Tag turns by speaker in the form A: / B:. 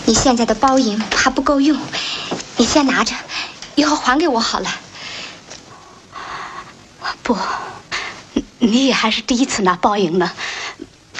A: 你现在的包银怕不够用，你先拿着，以后还给我好了。
B: 不，你也还是第一次拿包银呢，